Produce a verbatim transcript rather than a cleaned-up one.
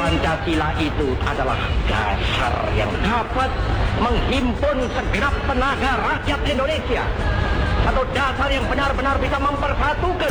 Pancasila itu adalah dasar yang dapat menghimpun segenap tenaga rakyat Indonesia. Satu dasar yang benar-benar bisa mempersatukan